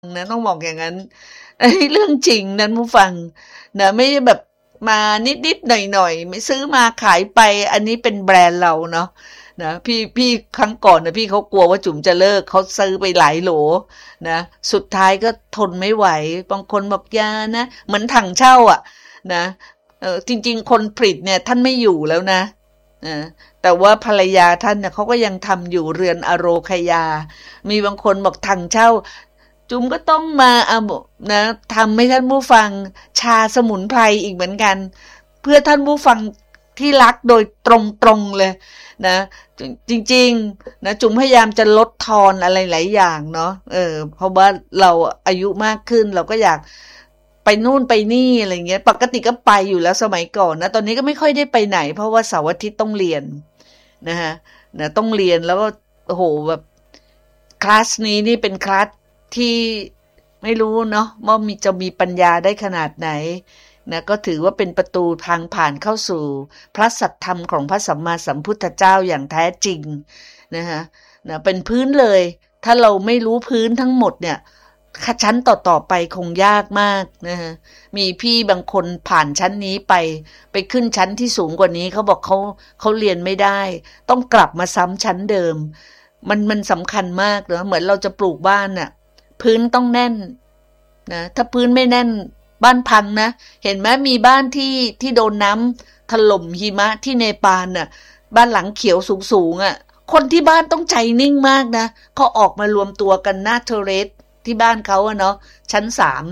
นะต้องบอกอย่างนั้นไอ้เรื่องจริงนั้นผู้ฟังนะไม่ใช่แบบมานิดๆหน่อยๆไม่ซื้อมาขายไปอันนี้เป็นแบรนด์เราเนาะนะพี่ครั้งก่อนนะพี่เขากลัวว่าจุ๋มจะเลิกเขาซื้อไปหลายโหลนะสุดท้ายก็ทนไม่ไหวบางคนบอกยานะเหมือนถังเช่าอ่ะนะจริงๆคนผลิตเนี่ยท่านไม่อยู่แล้วนะแต่ว่าภรรยาท่านเนี่ยเขาก็ยังทำอยู่เรือนอโรคยามีบางคนบอกถังเช่าจุ๋มก็ต้องมานะทำให้ท่านผู้ฟังชาสมุนไพรอีกเหมือนกันเพื่อท่านผู้ฟังที่รักโดยตรงๆเลยนะจริงๆนะจุ๋มพยายามจะลดทอนอะไรหลายอย่างเนาะเพราะว่าเราอายุมากขึ้นเราก็อยากไปนู่นไปนี่อะไรเงี้ยปกติก็ไปอยู่แล้วสมัยก่อนนะตอนนี้ก็ไม่ค่อยได้ไปไหนเพราะว่าเสาร์อาทิตย์ต้องเรียนนะต้องเรียนแล้วก็โอ้โหแบบคลาสนี้นี่เป็นคลาสที่ไม่รู้เนาะว่าจะมีปัญญาได้ขนาดไหนนะก็ถือว่าเป็นประตูทางผ่านเข้าสู่พระสัทธรรมของพระสัมมาสัมพุทธเจ้าอย่างแท้จริงนะเป็นพื้นเลยถ้าเราไม่รู้พื้นทั้งหมดเนี่ยชั้นต่อไปคงยากมากมีพี่บางคนผ่านชั้นนี้ไปขึ้นชั้นที่สูงกว่านี้เขาบอกเขาเรียนไม่ได้ต้องกลับมาซ้ำชั้นเดิมมันสำคัญมากเนอะเหมือนเราจะปลูกบ้านน่ะพื้นต้องแน่นนะถ้าพื้นไม่แน่นบ้านพังนะเห็นไหมมีบ้านที่โดนน้ำถล่มหิมะที่เนปาลน่ะบ้านหลังเขียวสูงอ่ะคนที่บ้านต้องใจนิ่งมากนะเขาออกมารวมตัวกันหน้าเทเรสที่บ้านเขาอะเนาะชั้น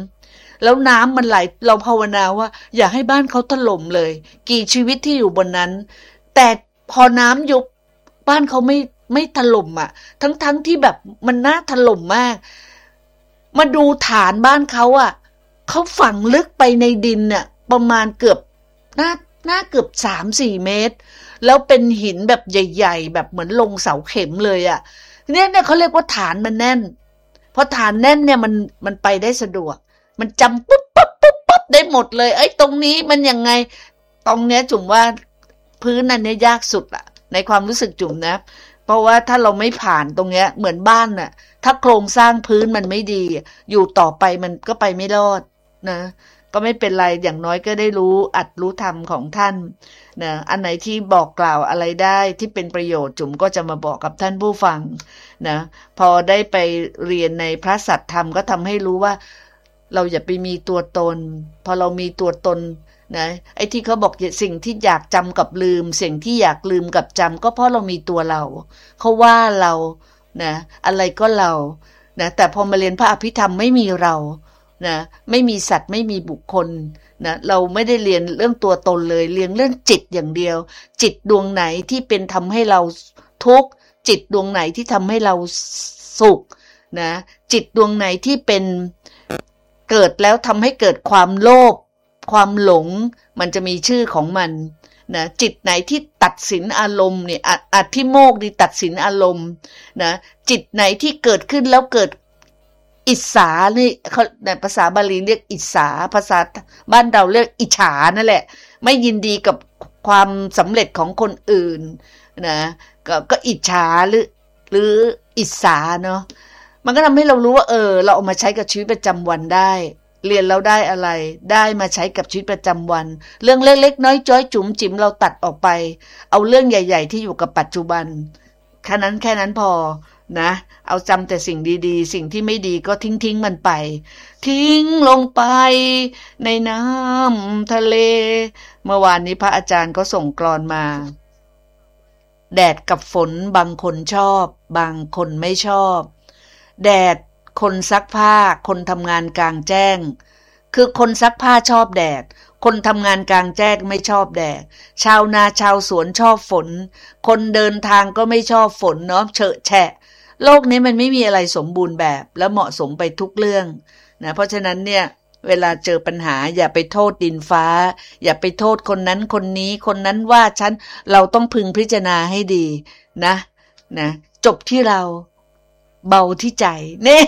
3แล้วน้ำมันไหลเราภาวนาว่าอย่าให้บ้านเขาถล่มเลยกี่ชีวิตที่อยู่บนนั้นแต่พอน้ำยุบบ้านเขาไม่ถล่มอะทั้งที่แบบมันน่าถล่มมากมาดูฐานบ้านเขาอะเขาฝังลึกไปในดินน่ะประมาณเกือบน่าเกือบ 3-4 เมตรแล้วเป็นหินแบบใหญ่ๆแบบเหมือนลงเสาเข็มเลยอะเนี่ยเขาเรียกว่าฐานมันแน่นพอฐานแน่นเนี่ยมันไปได้สะดวกมันจำปุ๊บได้หมดเลยตรงนี้มันยังไงตรงเนี้ยจุ๋มว่าพื้นอันนี้ยากสุดอะในความรู้สึกจุ๋มนะเพราะว่าถ้าเราไม่ผ่านตรงเนี้ยเหมือนบ้านน่ะถ้าโครงสร้างพื้นมันไม่ดีอยู่ต่อไปมันก็ไปไม่รอดนะก็ไม่เป็นไรอย่างน้อยก็ได้รู้อัดรู้ธรรมของท่านนะอันไหนที่บอกกล่าวอะไรได้ที่เป็นประโยชน์จุ๋มก็จะมาบอกกับท่านผู้ฟังนะพอได้ไปเรียนในพระสัทธรรมก็ทำให้รู้ว่าเราอย่าไปมีตัวตนพอเรามีตัวตนนะไอ้ที่เขาบอกสิ่งที่อยากจำกับลืมสิ่งที่อยากลืมกับจำก็เพราะเรามีตัวเราเขาว่าเรานะอะไรก็เรานะแต่พอมาเรียนพระอภิธรรมไม่มีเรานะไม่มีสัตว์ไม่มีบุคคลนะเราไม่ได้เรียนเรื่องตัวตนเลยเรียนเรื่องจิตอย่างเดียวจิตดวงไหนที่เป็นทำให้เราทุกข์จิตดวงไหนที่ทำให้เราสุขนะจิตดวงไหนที่เป็นเกิดแล้วทำให้เกิดความโลภความหลงมันจะมีชื่อของมันนะจิตไหนที่ตัดสินอารมณ์เนี่ยอธิโมกข์นี่ตัดสินอารมณ์นะจิตไหนที่เกิดขึ้นแล้วเกิดอิจฉานี่เขาในภาษาบาลีเรียกอิจฉาภาษาบ้านเราเรียกอิจฉานั่นแหละไม่ยินดีกับความสำเร็จของคนอื่นนะก็อิจฉาหรืออิจฉาเนาะมันก็ทำให้เรารู้ว่าเราเอามาใช้กับชีวิตประจำวันได้เรียนแล้วได้อะไรได้มาใช้กับชีวิตประจำวันเรื่องเล็กๆน้อยจ้อยจุ๋มจิ๋มเราตัดออกไปเอาเรื่องใหญ่ๆที่อยู่กับปัจจุบันแค่นั้นพอนะเอาจำแต่สิ่งดีๆสิ่งที่ไม่ดีก็ทิ้งมันไปทิ้งลงไปในน้ำทะเลเมื่อวานนี้พระอาจารย์ก็ส่งกลอนมาแดดกับฝนบางคนชอบบางคนไม่ชอบแดดคนซักผ้าคนทำงานกลางแจ้งคือคนซักผ้าชอบแดดคนทำงานกลางแจ้งไม่ชอบแดดชาวนาชาวสวนชอบฝนคนเดินทางก็ไม่ชอบฝนเนาะเฉอะแฉะโลกนี้มันไม่มีอะไรสมบูรณ์แบบและเหมาะสมไปทุกเรื่องนะเพราะฉะนั้นเนี่ยเวลาเจอปัญหาอย่าไปโทษดินฟ้าอย่าไปโทษคนนั้นคนนี้คนนั้นว่าฉันเราต้องพึงพิจารณาให้ดีนะจบที่เราเบาที่ใจเน่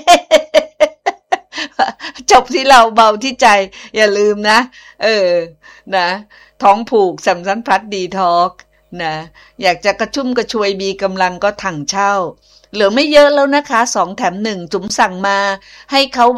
จบที่เราเบาที่ใจอย่าลืมนะนะท้องผูกสัมสันพลัดดีทอกนะอยากจะกระชุ่มกระชวยมีกำลังก็ถังเช่าเหลือไม่เยอะแล้วนะคะ2 แถม 1จุ๋มสั่งมาให้เขา